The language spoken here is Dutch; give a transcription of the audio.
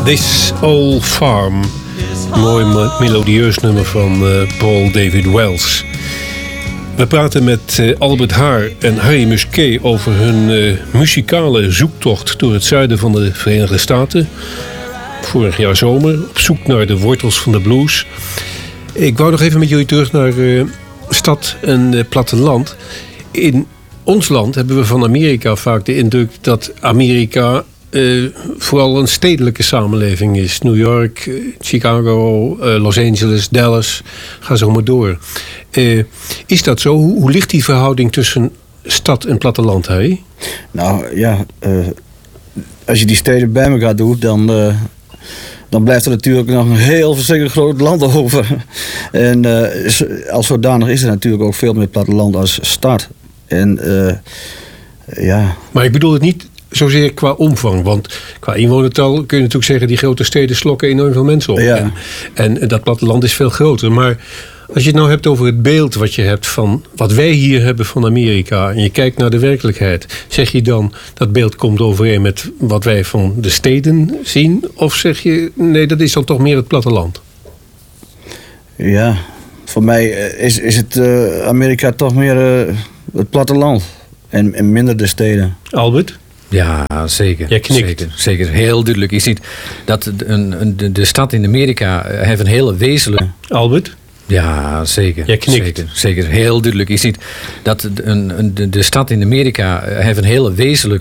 This Old Farm. Mooi melodieus nummer van Paul David Wells. We praten met Albert Haar en Harry Musquet over hun muzikale zoektocht door het zuiden van de Verenigde Staten. Vorig jaar zomer, op zoek naar de wortels van de blues. Ik wou nog even met jullie terug naar stad en platteland. In ons land hebben we van Amerika vaak de indruk dat Amerika vooral een stedelijke samenleving is. New York, Chicago, Los Angeles, Dallas, ga zo maar door. Is dat zo? Hoe ligt die verhouding tussen stad en platteland, Harry? Nou ja, als je die steden bij elkaar doet, dan blijft er natuurlijk nog een heel verschrikkelijk groot land over. En als zodanig is er natuurlijk ook veel meer platteland als stad. En ja. Maar ik bedoel het niet zozeer qua omvang. Want qua inwonertal kun je natuurlijk zeggen, die grote steden slokken enorm veel mensen op. Ja. En dat platteland is veel groter. Maar als je het nou hebt over het beeld wat je hebt van wat wij hier hebben van Amerika, en je kijkt naar de werkelijkheid, zeg je dan dat beeld komt overeen met wat wij van de steden zien? Of zeg je, nee, dat is dan toch meer het platteland? Ja, voor mij is het Amerika toch meer het platteland en minder de steden. Albert? Ja, zeker. Jij knikt. Zeker, heel duidelijk. Je ziet dat de stad in Amerika heeft een hele wezenlijke... Albert? Ja, zeker. Jij knikt. Zeker, heel duidelijk. Je ziet dat de stad in Amerika heeft een hele wezenlijke